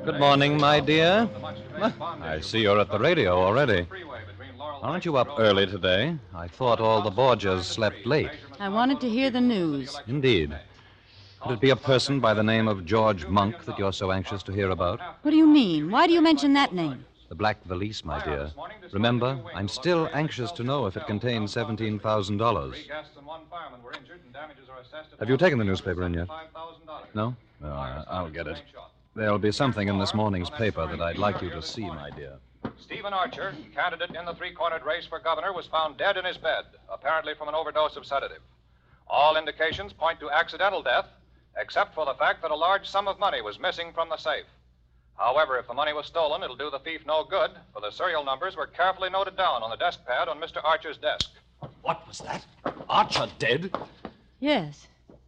Good morning, my dear. I see you're at the radio already. Aren't you up early today? I thought all the Borgias slept late. I wanted to hear the news. Indeed. Could it be a person by the name of George Monk that you're so anxious to hear about? What do you mean? Why do you mention that name? The black valise, my dear. Remember, I'm still anxious to know if it contains $17,000. Have you taken the newspaper in yet? No? I'll get it. There'll be something in this morning's paper that I'd like you to see, my dear. Stephen Archer, candidate in the three-cornered race for governor, was found dead in his bed, apparently from an overdose of sedative. All indications point to accidental death, except for the fact that a large sum of money was missing from the safe. However, if the money was stolen, it'll do the thief no good, for the serial numbers were carefully noted down on the desk pad on Mr. Archer's desk. What was that? Archer dead? Yes.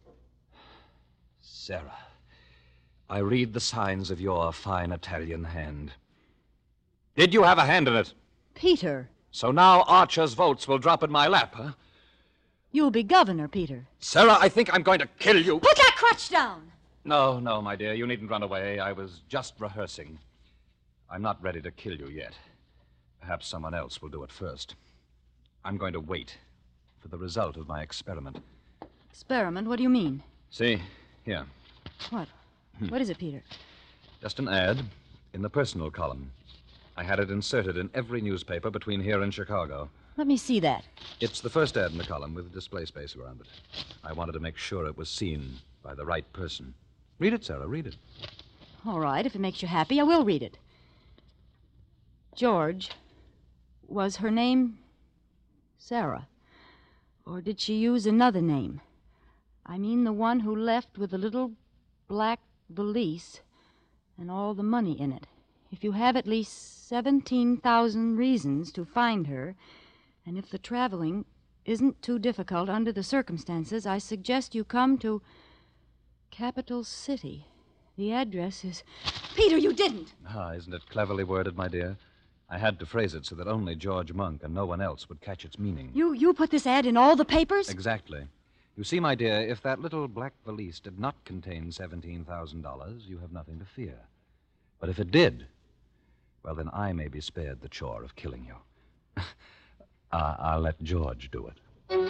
Sarah, I read the signs of your fine Italian hand. Did you have a hand in it? Peter. So now Archer's votes will drop in my lap, huh? You'll be governor, Peter. Sarah, I think I'm going to kill you. Put that crutch down! No, my dear. You needn't run away. I was just rehearsing. I'm not ready to kill you yet. Perhaps someone else will do it first. I'm going to wait for the result of my experiment. Experiment? What do you mean? See, here. What? What is it, Peter? Just an ad in the personal column. I had it inserted in every newspaper between here and Chicago. Let me see that. It's the first ad in the column with display space around it. I wanted to make sure it was seen by the right person. Read it, Sarah, read it. All right, if it makes you happy, I will read it. George, was her name Sarah? Or did she use another name? I mean the one who left with the little black valise and all the money in it. If you have at least 17,000 reasons to find her, and if the traveling isn't too difficult under the circumstances, I suggest you come to Capital City. The address is... Peter, you didn't! Isn't it cleverly worded, my dear? I had to phrase it so that only George Monk and no one else would catch its meaning. You put this ad in all the papers? Exactly. You see, my dear, if that little black valise did not contain $17,000, you have nothing to fear. But if it did, well, then I may be spared the chore of killing you. I'll let George do it.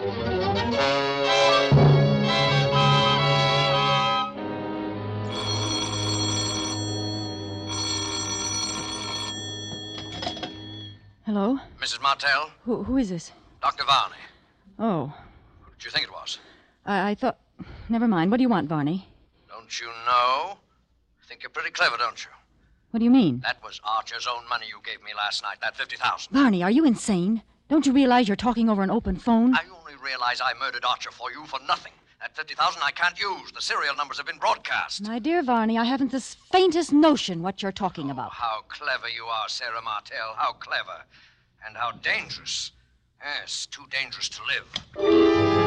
Hello? Mrs. Martell? Who is this? Dr. Varney. Oh. Who did you think it was? I thought... Never mind. What do you want, Varney? Don't you know? I think you're pretty clever, don't you? What do you mean? That was Archer's own money you gave me last night, that $50,000. Varney, are you insane? Don't you realize you're talking over an open phone? I only realize I murdered Archer for you for nothing. That $50,000 I can't use. The serial numbers have been broadcast. My dear Varney, I haven't the faintest notion what you're talking about. How clever you are, Sarah Martell. How clever. And how dangerous. Yes, too dangerous to live.